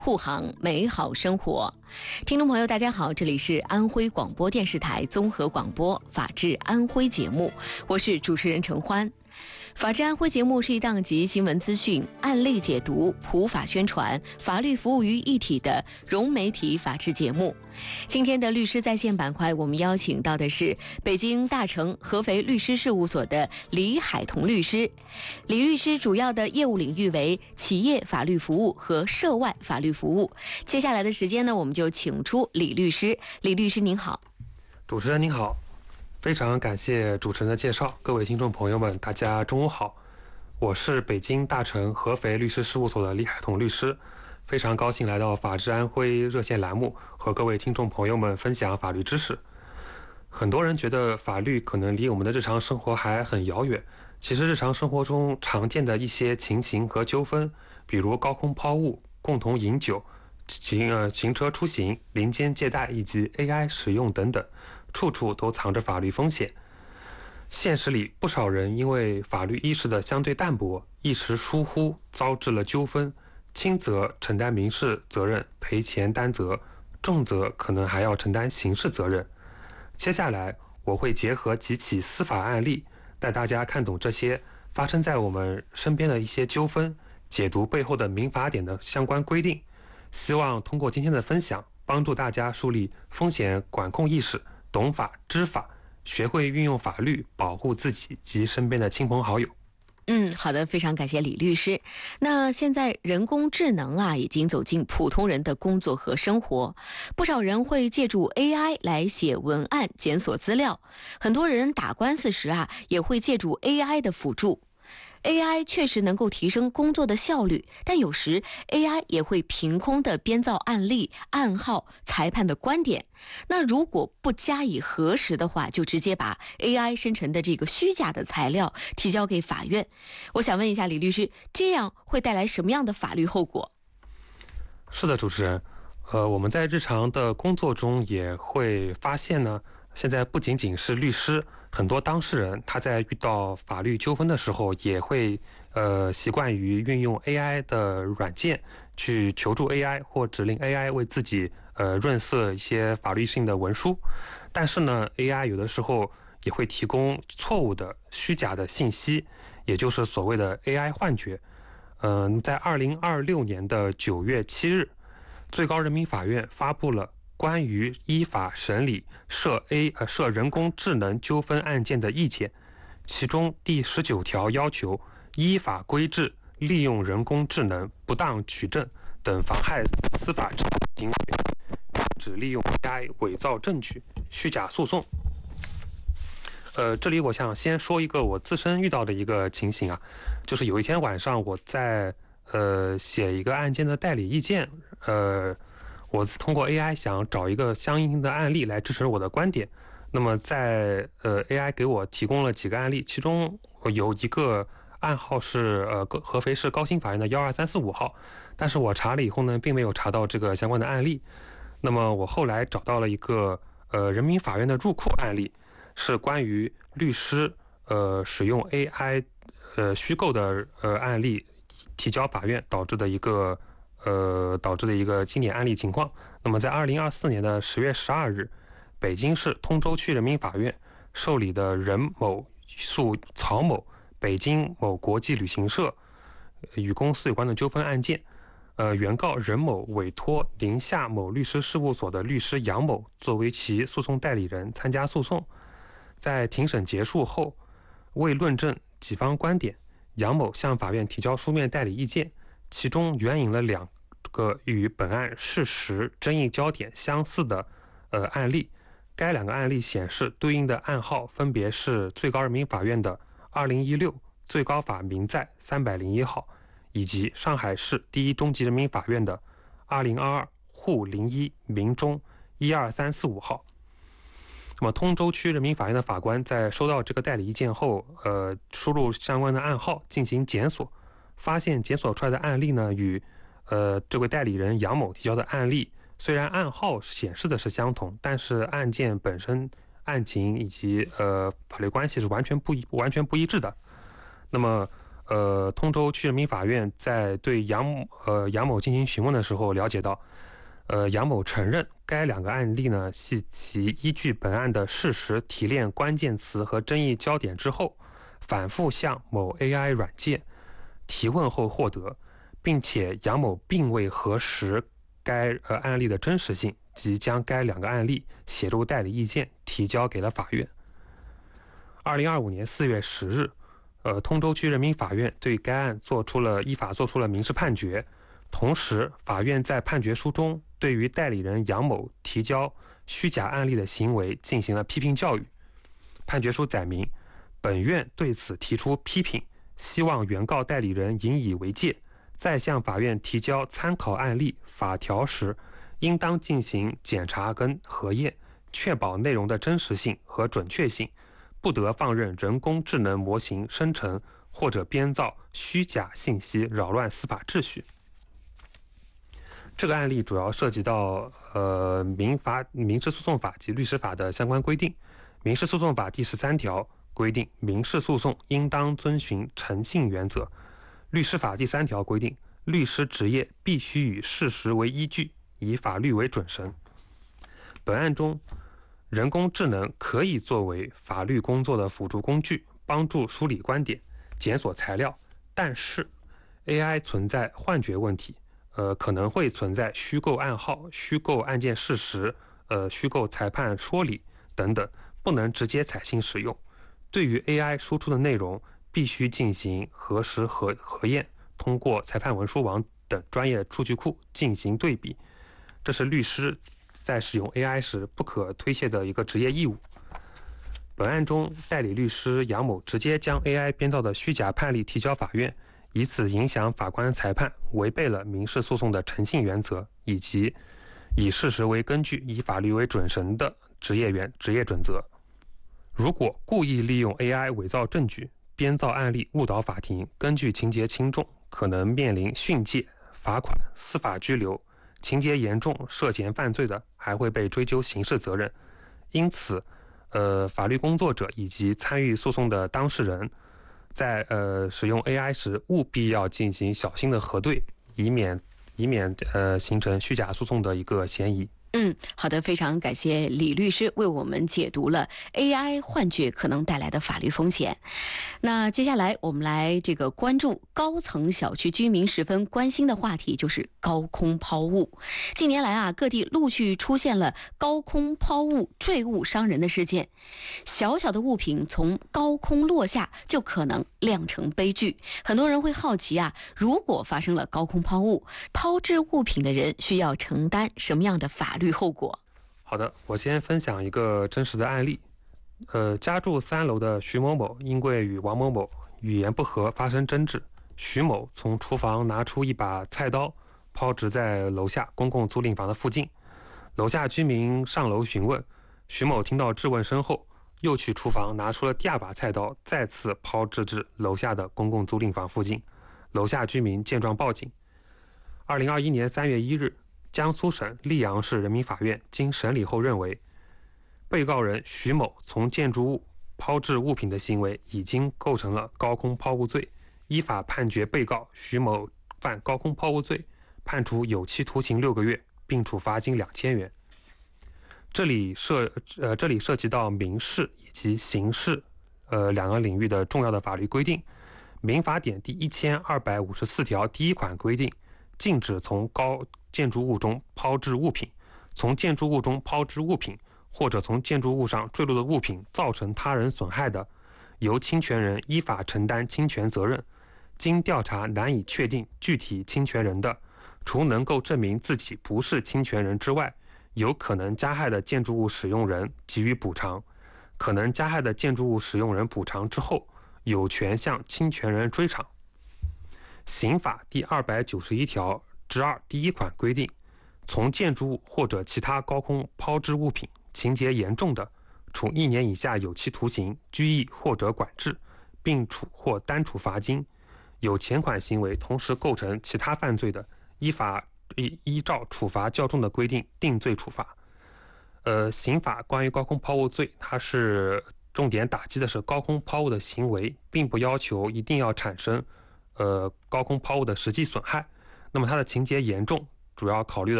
护航美好生活。听众朋友大家好，这里是安徽广播电视台综合广播法治安徽节目，我是主持人陈欢。法治安徽节目是一档集新闻资讯、案例解读、普法宣传、法律服务于一体的融媒体法治节目。今天的律师在线板块，我们邀请到的是北京大成合肥律师事务所的李海彤律师。李律师主要的业务领域为企业法律服务和涉外法律服务。接下来的时间呢，我们就请出李律师。李律师您好。 主持人您好。非常感谢主持人的介绍，各位听众朋友们，大家中午好，我是北京大成合肥律师事务所的李海彤律师，非常高兴来到法治安徽热线栏目，和各位听众朋友们分享法律知识。很多人觉得法律可能离我们的日常生活还很遥远，其实日常生活中常见的一些情形和纠纷，比如高空抛物、共同饮酒、行车出行、临间借贷以及 AI 使用等等，处处都藏着法律风险。现实里，不少人因为法律意识的相对淡薄，一时疏忽，遭致了纠纷，轻则承担民事责任赔钱担责，重则可能还要承担刑事责任。接下来我会结合几起司法案例，带大家看懂这些发生在我们身边的一些纠纷，解读背后的民法典的相关规定，希望通过今天的分享，帮助大家树立风险管控意识，懂法知法，学会运用法律保护自己及身边的亲朋好友。 好的，非常感谢李律师。那现在人工智能已经走进普通人的工作和生活，不少人会借助 AI 来写文案、检索资料，很多人打官司时也会借助 AI 的辅助。AI 确实能够提升工作的效率，但有时 AI 也会凭空的编造案例、暗号、裁判的观点。那如果不加以核实的话，就直接把 AI 生成的这个虚假的材料提交给法院。我想问一下李律师，这样会带来什么样的法律后果？ 是的，主持人，我们在日常的工作中也会发现呢，现在不仅仅是律师，很多当事人他在遇到法律纠纷的时候，也会习惯于运用 AI 的软件去求助 AI 或指令 AI 为自己润色一些法律性的文书。但是呢 AI 有的时候也会提供错误的虚假的信息，也就是所谓的 AI 幻觉。在2026年的9月7日，最高人民法院发布了关于依法审理涉人工智能纠纷案件的意见，其中第19条要求依法规制利用人工智能不当取证等妨害司法执行行为，只利用 AI 伪造证据、虚假诉讼。这里我想先说一个我自身遇到的一个情形就是有一天晚上我在写一个案件的代理意见，我通过 AI 想找一个相应的案例来支持我的观点。那么在AI 给我提供了几个案例，其中有一个案号是合肥市高新法院的12345号，但是我查了以后呢，并没有查到这个相关的案例。那么我后来找到了一个人民法院的入库案例，是关于律师使用 AI 虚构的案例提交法院导致的一个经典案例情况。那么在2024年的10月12日，北京市通州区人民法院受理的任某诉曹某北京某国际旅行社与公司有关的纠纷案件，原告任某委托宁夏某律师事务所的律师杨某作为其诉讼代理人参加诉讼。在庭审结束后，为论证己方观点，杨某向法院提交书面代理意见，其中援引了2个与本案事实争议焦点相似的案例。该2个案例显示，对应的案号分别是最高人民法院的2016最高法民在301号，以及上海市第一中级人民法院的2022沪01民中12345号。那么通州区人民法院的法官在收到这个代理意见后，输入相关的案号进行检索，发现检索出来的案例呢，与这位代理人杨某提交的案例，虽然案号显示的是相同，但是案件本身案情以及法律关系是完全不一致的。那么通州区人民法院在对杨某进行询问的时候了解到，杨某承认该2个案例呢系其依据本案的事实提炼关键词和争议焦点之后，反复向某 AI 软件提问后获得，并且杨某并未核实该案例的真实性，即将该2个案例写入代理意见提交给了法院。2025年4月10日，通州区人民法院对该案依法作出了民事判决。同时，法院在判决书中对于代理人杨某提交虚假案例的行为进行了批评教育。判决书载明，本院对此提出批评，希望原告代理人引以为戒，在向法院提交参考案例、法条时，应当进行检查跟核验，确保内容的真实性和准确性，不得放任人工智能模型生成或者编造虚假信息，扰乱司法秩序。这个案例主要涉及到民事诉讼法及律师法的相关规定。民事诉讼法第13条规定，民事诉讼应当遵循诚信原则。律师法第3条规定，律师职业必须以事实为依据，以法律为准绳。本案中，人工智能可以作为法律工作的辅助工具，帮助梳理观点、检索材料，但是 AI 存在幻觉问题，可能会存在虚构暗号、虚构案件事实、虚构裁判说理等等，不能直接采信使用。对于 AI 输出的内容，必须进行核实核验，通过裁判文书网等专业数据库进行对比。这是律师在使用 AI 时不可推卸的一个职业义务。本案中，代理律师杨某直接将 AI 编造的虚假判例提交法院，以此影响法官裁判，违背了民事诉讼的诚信原则以及以事实为根据、以法律为准绳的职业准则。如果故意利用 AI 伪造证据、编造案例误导法庭，根据情节轻重，可能面临训诫、罚款、司法拘留；情节严重、涉嫌犯罪的，还会被追究刑事责任。因此，法律工作者以及参与诉讼的当事人，在使用 AI 时，务必要进行小心的核对，以免形成虚假诉讼的一个嫌疑。 好的，非常感谢李律师为我们解读了 AI 幻觉可能带来的法律风险。那接下来我们来关注高层小区居民十分关心的话题，就是高空抛物。近年来各地陆续出现了高空抛物坠物伤人的事件，小小的物品从高空落下就可能酿成悲剧。很多人会好奇如果发生了高空抛物，抛掷物品的人需要承担什么样的法律后果？ 好的，我先分享一个真实的案例。家住3楼的徐某某因为与王某某语言不合发生争执，徐某从厨房拿出一把菜刀，抛掷在楼下公共租赁房的附近。楼下居民上楼询问，徐某听到质问声后，又去厨房拿出了第2把菜刀，再次抛掷至楼下的公共租赁房附近。楼下居民见状报警。2021年3月1日，江苏省溧阳市人民法院经审理后认为，被告人徐某从建筑物抛掷物品的行为已经构成了高空抛物罪，依法判决被告徐某犯高空抛物罪，判处有期徒刑6个月，并处罚金2000元。这里涉及到民事以及刑事2个领域的重要的法律规定。民法典第1254条第1款规定，禁止从高建筑物中抛掷物品，从建筑物中抛掷物品或者从建筑物上坠落的物品造成他人损害的，由侵权人依法承担侵权责任。经调查难以确定具体侵权人的，除能够证明自己不是侵权人之外，有可能加害的建筑物使用人给予补偿。可能加害的建筑物使用人补偿之后，有权向侵权人追偿。刑法第291条之2第1款规定，从建筑物或者其他高空抛掷物品，情节严重的，处1年以下有期徒刑、拘役或者管制，并处或单处罚金。有前款行为同时构成其他犯罪的，依照处罚较重的规定定罪处罚。刑法关于高空抛物罪，它是重点打击的是高空抛物的行为，并不要求一定要产生高空抛物的实际损害。那么它的情节严重，主要考虑的